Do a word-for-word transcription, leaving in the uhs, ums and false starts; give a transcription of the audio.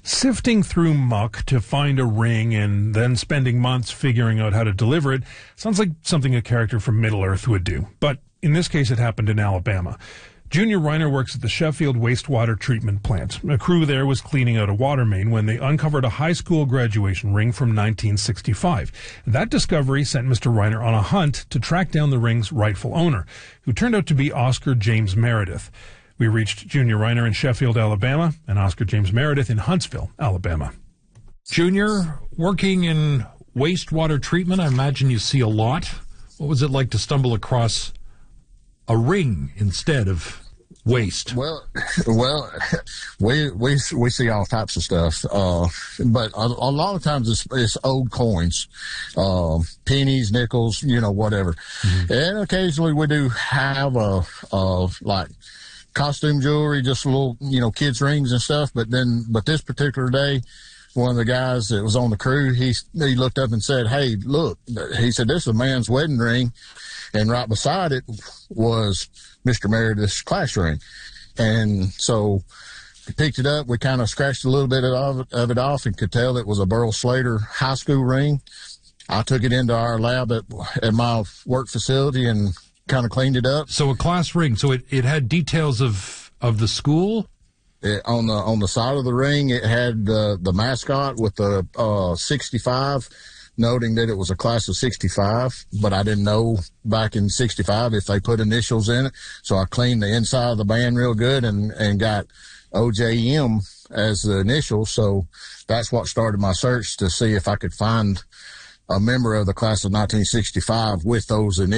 Sifting through muck to find a ring and then spending months figuring out how to deliver it sounds like something a character from Middle-earth would do. But in this case, it happened in Alabama. Junior Reiner works at the Sheffield Wastewater Treatment Plant. A crew there was cleaning out a water main when they uncovered a high school graduation ring from nineteen sixty-five. That discovery sent Mister Reiner on a hunt to track down the ring's rightful owner, who turned out to be Oscar James Meredith. We reached Junior Reiner in Sheffield, Alabama, and Oscar James Meredith in Huntsville, Alabama. Junior, working in wastewater treatment, I imagine you see a lot. What was it like to stumble across a ring instead of waste? Well, well, we we we see all types of stuff, uh, but a, a lot of times it's, it's old coins, uh, pennies, nickels, you know, whatever. Mm-hmm. And occasionally we do have a, a like costume jewelry, just little, you know, kids' rings and stuff. But then, but this particular day, one of the guys that was on the crew, he he looked up and said, "Hey, look," he said, "this is a man's wedding ring," and right beside it was Mister Meredith's class ring. And so we picked it up. We kind of scratched a little bit of it, of it off and could tell it was a Burl Slater high school ring. I took it into our lab at, at my work facility and kind of cleaned it up. So a class ring. So it, it had details of, of the school? It, on the on the side of the ring, it had uh, the mascot with the uh, sixty-five, noting that it was a class of sixty-five, but I didn't know back in sixty-five if they put initials in it. So I cleaned the inside of the band real good and, and got O J M as the initials. So that's what started my search to see if I could find a member of the class of nineteen sixty-five with those initials.